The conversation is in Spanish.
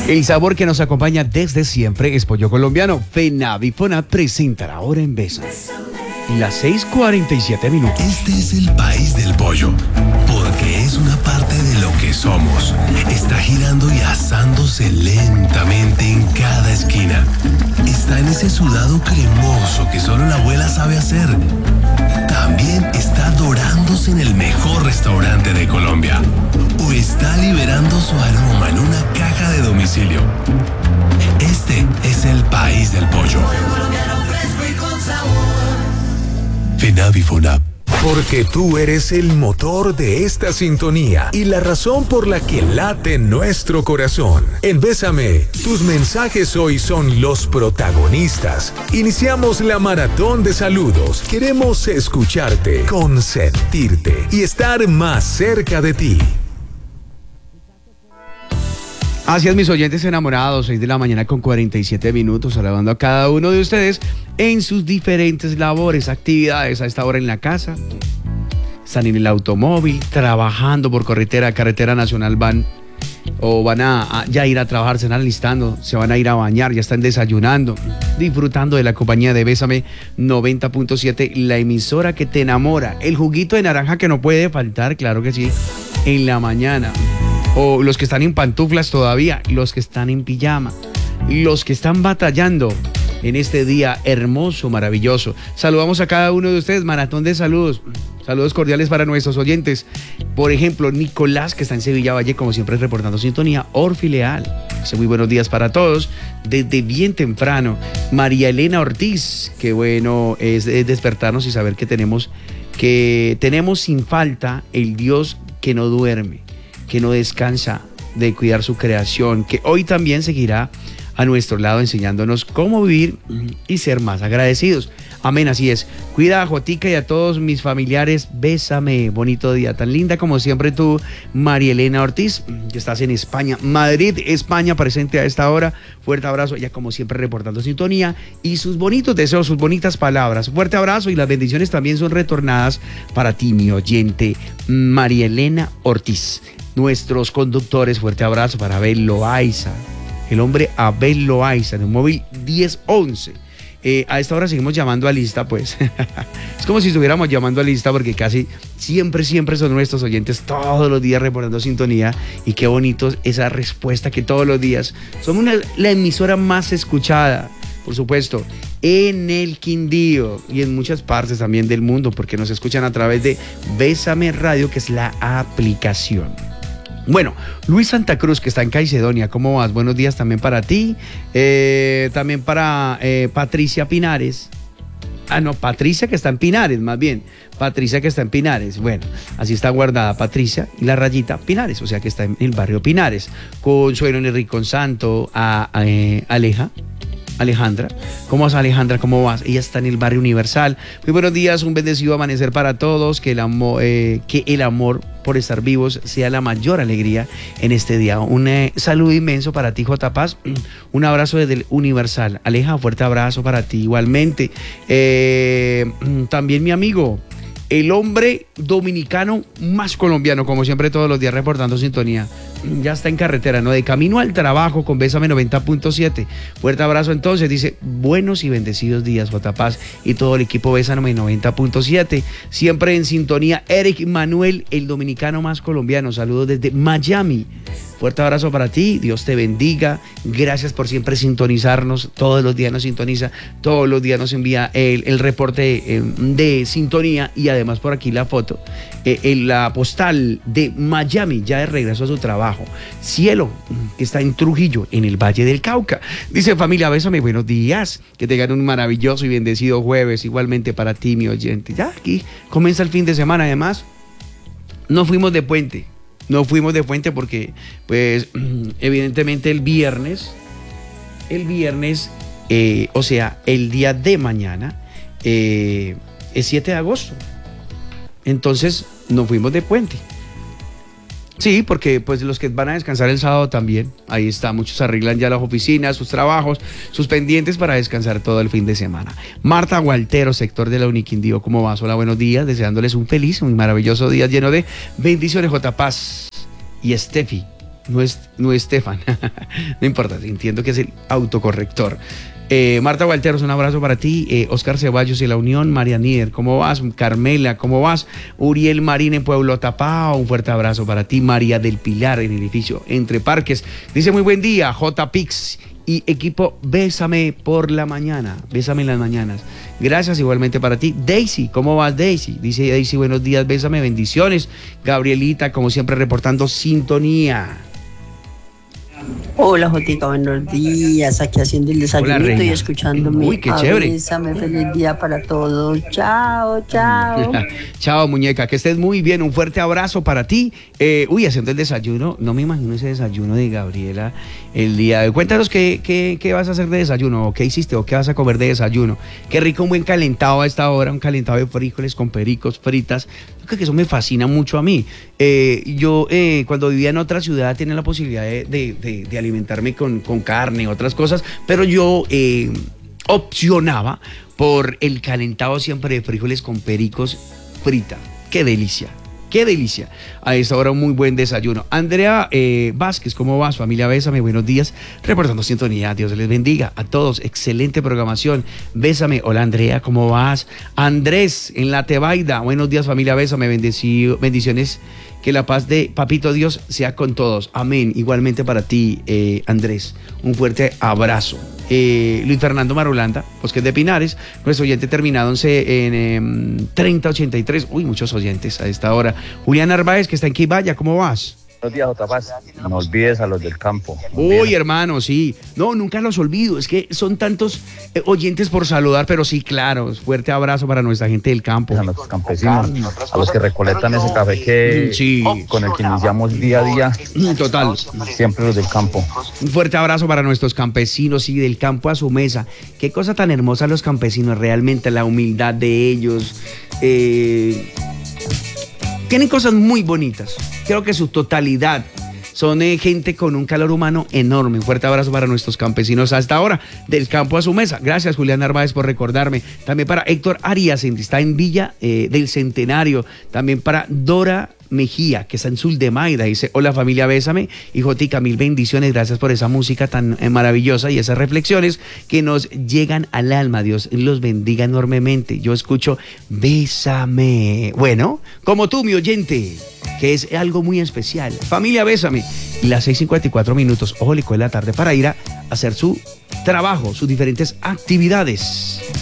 El sabor que nos acompaña desde siempre es pollo colombiano. FENAVI FONAP presentará ahora en Bésame. Las 6:47 minutos. Este es el país del pollo, porque es una parte de lo que somos. Está girando y asándose lentamente en cada esquina. Está en ese sudado cremoso que solo la abuela sabe hacer. También está dorándose en el mejor restaurante de Colombia. O está liberando su aroma en una caja de domicilio. Este es el país del pollo. FENAVI FONAP. Porque tú eres el motor de esta sintonía y la razón por la que late nuestro corazón. En Bésame, tus mensajes hoy son los protagonistas. Iniciamos la maratón de saludos. Queremos escucharte, consentirte y estar más cerca de ti. Así es, mis oyentes enamorados, 6 de la mañana con 47 minutos, saludando a cada uno de ustedes en sus diferentes labores, actividades a esta hora en la casa. Están en el automóvil, trabajando por carretera nacional van a ya ir a trabajar, se están alistando, se van a ir a bañar, ya están desayunando, disfrutando de la compañía de Bésame 90.7, la emisora que te enamora. El juguito de naranja que no puede faltar, claro que sí, en la mañana. O los que están en pantuflas todavía, los que están en pijama, los que están batallando en este día hermoso, maravilloso. Saludamos a cada uno de ustedes, maratón de saludos. Saludos cordiales para nuestros oyentes. Por ejemplo, Nicolás, que está en Sevilla Valle, como siempre, reportando sintonía. Orfi Leal, dice muy buenos días para todos, desde bien temprano. María Elena Ortiz, qué bueno es despertarnos y saber que tenemos sin falta el Dios que no duerme, que no descansa de cuidar su creación, que hoy también seguirá a nuestro lado enseñándonos cómo vivir y ser más agradecidos. Amén, así es. Cuida a Jotica y a todos mis familiares. Bésame, bonito día. Tan linda como siempre tú, María Elena Ortiz, que estás en España, Madrid, España, presente a esta hora. Fuerte abrazo, ella como siempre reportando sintonía y sus bonitos deseos, sus bonitas palabras. Fuerte abrazo y las bendiciones también son retornadas para ti, mi oyente, María Elena Ortiz. Nuestros conductores, fuerte abrazo para Abel Loaiza, el hombre Abel Loaiza, en el móvil 1011. A esta hora seguimos llamando a lista, pues. Es como si estuviéramos llamando a lista porque casi siempre son nuestros oyentes todos los días reportando sintonía. Y qué bonito esa respuesta que todos los días somos la emisora más escuchada, por supuesto, en el Quindío y en muchas partes también del mundo, porque nos escuchan a través de Bésame Radio, que es la aplicación. Bueno, Luis Santa Cruz, que está en Caicedonia, ¿cómo vas? Buenos días también para ti, también para Patricia Pinares. Patricia que está en Pinares, más bien. Patricia que está en Pinares. Bueno, así está guardada Patricia y la rayita Pinares, o sea que está en el barrio Pinares. Consuelo en el Rincón Santo, Alejandra. ¿Cómo vas, Alejandra? ¿Cómo vas? Ella está en el barrio Universal. Muy buenos días, un bendecido amanecer para todos. Que el amor por estar vivos sea la mayor alegría en este día. Un saludo inmenso para ti, J. Paz. Un abrazo desde el Universal. Aleja, fuerte abrazo para ti igualmente. También mi amigo, el hombre dominicano más colombiano, como siempre todos los días reportando sintonía. Ya está en carretera, ¿no? De camino al trabajo con Bésame 90.7. Fuerte abrazo entonces, dice, buenos y bendecidos días, J. Paz y todo el equipo Bésame 90.7. Siempre en sintonía, Eric Manuel, el dominicano más colombiano. Saludos desde Miami. Fuerte abrazo para ti, Dios te bendiga. Gracias por siempre sintonizarnos. Todos los días nos sintoniza, todos los días nos envía el reporte de sintonía y además por aquí la foto, la postal de Miami, ya de regreso a su trabajo. Cielo, que está en Trujillo, en el Valle del Cauca. Dice, familia, Bésame, buenos días. Que tengan un maravilloso y bendecido jueves. Igualmente para ti, mi oyente. Ya aquí comienza el fin de semana. Además, no fuimos de puente porque, pues, evidentemente el viernes, o sea, el día de mañana, es 7 de agosto. Entonces, no fuimos de puente. Sí, porque pues los que van a descansar el sábado también, ahí está, muchos arreglan ya las oficinas, sus trabajos, sus pendientes para descansar todo el fin de semana. Marta Gualtero, sector de la Uniquindío, ¿cómo vas? Hola, buenos días, deseándoles un feliz, muy maravilloso día lleno de bendiciones, J. Paz y Steffi no es Estefan. No importa, entiendo que es el autocorrector. Marta Walteros, un abrazo para ti. Oscar Ceballos y La Unión. María Nieder, ¿cómo vas? Carmela, ¿cómo vas? Uriel Marín en Pueblo Tapao, un fuerte abrazo para ti. María del Pilar en el edificio Entre Parques. Dice muy buen día, J. Pix y equipo Bésame por la mañana. Bésame en las mañanas. Gracias igualmente para ti. Daisy, ¿cómo vas, Daisy? Dice Daisy, buenos días, bésame, bendiciones. Gabrielita, como siempre, reportando sintonía. Hola, Jotica, buenos días. Aquí haciendo el desayunito y escuchándome. Uy, qué chévere. Bésame, feliz día para todos. Chao, chao. Chao, muñeca, que estés muy bien. Un fuerte abrazo para ti. Haciendo el desayuno. No me imagino ese desayuno de Gabriela el día de hoy. Cuéntanos qué vas a hacer de desayuno, o qué hiciste, o qué vas a comer de desayuno. Qué rico un buen calentado a esta hora, un calentado de frijoles con pericos, fritas. Creo que eso me fascina mucho a mí. Yo cuando vivía en otra ciudad tenía la posibilidad de alimentarme con carne, otras cosas, pero yo opcionaba por el calentado siempre de frijoles con pericos frita. ¡Qué delicia! ¡Qué delicia! A esta hora un muy buen desayuno. Andrea Vázquez, ¿cómo vas? Familia Bésame, buenos días. Reportando sintonía, Dios les bendiga a todos. Excelente programación. Bésame. Hola, Andrea, ¿cómo vas? Andrés, en La Tebaida. Buenos días, familia Bésame. Bendiciones. Que la paz de Papito Dios sea con todos. Amén. Igualmente para ti, Andrés. Un fuerte abrazo. Luis Fernando Marulanda, Bosques de Pinares, nuestro oyente terminado en 3083. Uy, muchos oyentes a esta hora. Julián Narváez, que está en Quibaya, ¿cómo vas? Buenos días, J. Paz. No olvides a los del campo. Uy, hermano, sí. No, nunca los olvido. Es que son tantos oyentes por saludar, pero sí, claro. Fuerte abrazo para nuestra gente del campo. A nuestros campesinos, a los que recolectan ese café con el que iniciamos día a día. Total. Siempre los del campo. Un fuerte abrazo para nuestros campesinos y del campo a su mesa. Qué cosa tan hermosa los campesinos, realmente, la humildad de ellos. Tienen cosas muy bonitas. Creo que su totalidad son gente con un calor humano enorme. Un fuerte abrazo para nuestros campesinos hasta ahora, del campo a su mesa. Gracias, Julián Narváez, por recordarme. También para Héctor Arias, está en Villa del Centenario. También para Dora Mejía, que está en Suldemaida, dice: hola, familia Bésame. Y Jotica, mil bendiciones, gracias por esa música tan maravillosa y esas reflexiones que nos llegan al alma. Dios los bendiga enormemente. Yo escucho Bésame. Bueno, como tú, mi oyente, que es algo muy especial. Familia Bésame. Y las 6:54, ojo, le coge la tarde para ir a hacer su trabajo, sus diferentes actividades.